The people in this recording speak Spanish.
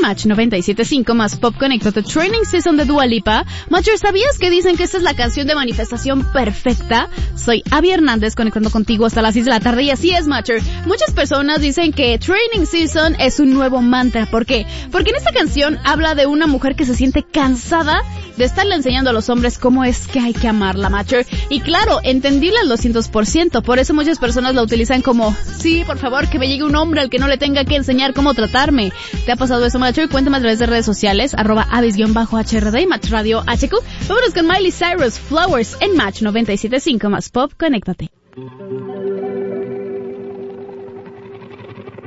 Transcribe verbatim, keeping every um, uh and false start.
Match noventa y siete punto cinco más Pop Conéctate. Training Season de Dua Lipa. Matcher, ¿sabías que dicen que esta es la canción de manifestación perfecta? Soy Abby Hernández conectando contigo hasta las seis de la tarde y así es, Matcher. Muchas personas dicen que Training Season es un nuevo mantra. ¿Por qué? Porque en esta canción habla de una mujer que se siente cansada de estarle enseñando a los hombres cómo es que hay que amarla, Matcher. Y claro, entendible al doscientos por ciento. Por eso muchas personas la utilizan como, sí, por favor, que me llegue un hombre al que no le tenga que enseñar cómo tratarme. ¿Te ha pasado eso, Matcher? Cuéntame a través de redes sociales, arroba avis-H R D y Match Radio H Q. Vámonos con Miley Cyrus, Flowers en Match noventa y siete punto cinco más Pop Conéctate.